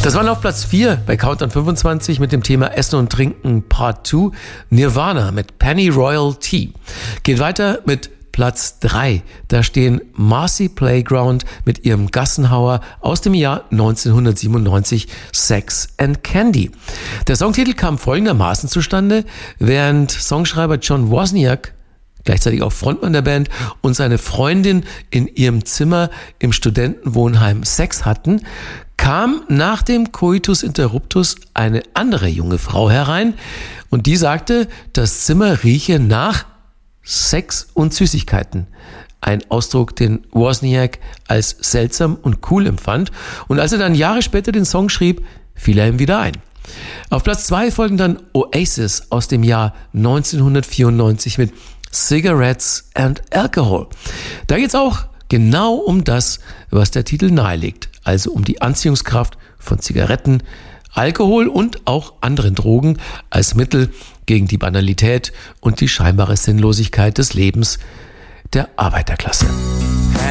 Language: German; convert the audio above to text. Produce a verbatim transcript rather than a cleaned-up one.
Das waren auf Platz vier bei Countdown fünfundzwanzig mit dem Thema Essen und Trinken Part zwei. Nirvana mit Penny Royal Tea. Geht weiter mit Platz drei. Da stehen Marcy Playground mit ihrem Gassenhauer aus dem Jahr neunzehnhundertsiebenundneunzig, Sex and Candy. Der Songtitel kam folgendermaßen zustande, während Songschreiber John Wozniak, gleichzeitig auch Frontmann der Band, und seine Freundin in ihrem Zimmer im Studentenwohnheim Sex hatten, kam nach dem Coitus Interruptus eine andere junge Frau herein und die sagte, das Zimmer rieche nach Sex und Süßigkeiten. Ein Ausdruck, den Wozniak als seltsam und cool empfand. Und als er dann Jahre später den Song schrieb, fiel er ihm wieder ein. Auf Platz zwei folgen dann Oasis aus dem Jahr neunzehnhundertvierundneunzig mit Cigarettes and Alcohol. Da geht's auch genau um das, was der Titel nahelegt. Also um die Anziehungskraft von Zigaretten, Alkohol und auch anderen Drogen als Mittel gegen die Banalität und die scheinbare Sinnlosigkeit des Lebens der Arbeiterklasse.